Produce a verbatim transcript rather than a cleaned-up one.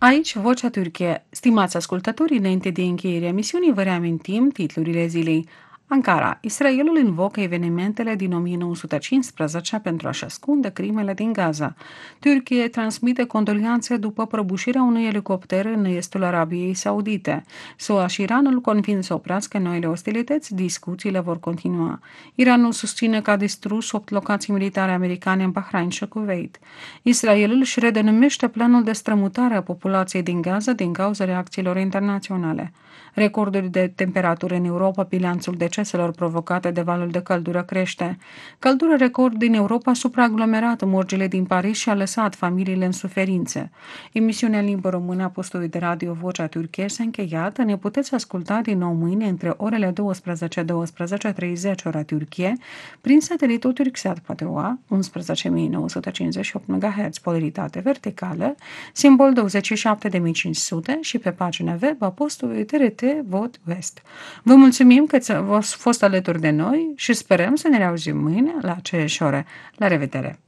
Aici, Vocea Turcie. Stimați ascultători, înainte de încheierea emisiunii, vă reamintim titlurile zilei. Ankara. Israelul invocă evenimentele din o mie nouă sute cincisprezece pentru a-și ascunde crimele din Gaza. Turcie transmite condolianțe după prăbușirea unui elicopter în estul Arabiei Saudite. S U A și Iranul convin să oprească noile ostilități, discuțiile vor continua. Iranul susține că a distrus opt locații militare americane în Bahrain și Kuwait. Israelul își redenumește planul de strămutare a populației din Gaza din cauza reacțiilor internaționale. Recorduri de temperatură în Europa, bilanțul deceselor provocate de valul de căldură crește. Căldură record din Europa supraaglomerată morgile din Paris și a lăsat familiile în suferințe. Emisiunea în limbă română a postului de radio Vocea Turcie s-a încheiat. Ne puteți asculta din nou mâine între orele douăsprezece - douăsprezece și treizeci ora Turcie prin satelitul Turksat patru A, unsprezece mii nouă sute cincizeci și opt MHz, polaritate verticală, simbol douăzeci și șapte de mii cinci sute și pe pagina web a postului T R T Vot West. Vă mulțumim că ați fost alături de noi și sperăm să ne reauzim mâine la aceeași ore. La revedere!